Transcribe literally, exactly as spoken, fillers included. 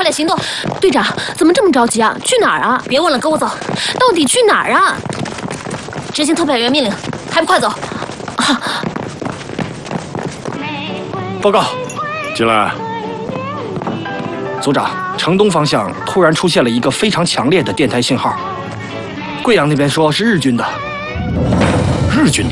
点行动。 队长，怎么这么着急啊？去哪儿啊？ 别问了，跟我走。 到底去哪儿啊？ 执行特派员命令，还不快走！ 啊！ 报告，进来。组长，城东方向突然出现了一个非常强烈的电台信号。贵阳那边说是日军的。 日军的？